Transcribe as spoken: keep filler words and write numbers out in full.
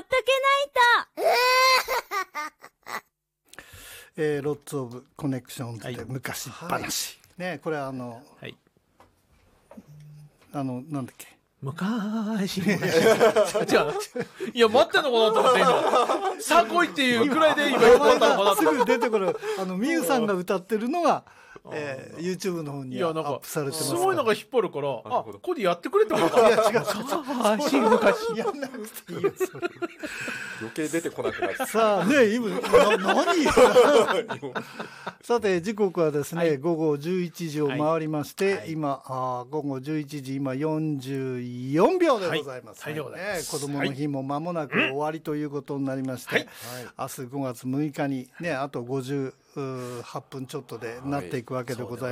えー、ロッツオブコネクションズで昔話、はい、ね、これはあの、はい、あのなんだっけ、 昔違ういや待ってんのかなと思って今さあ来いっていうくらいで今言ったのかなすぐ出てくるあのみゆさんが歌ってるのがえー、YouTube の方にアップされてますから、 すごいなんか引っ張るから、あ、ここでやってくれってことか。いや違う、昔昔やんなくていいよそれ。 余計出てこなくなる。 さあね、今な何さて時刻はですね、はい、午後じゅういちじを回りまして、はい、今あ午後じゅういちじ今よんじゅうよんびょうでございます、はいはいね、子どもの日も間もなく終わりということになりまして、はい、明日ごがつむいかにねあとごじゅうはっぷんちょっとでなっていくわけでございます。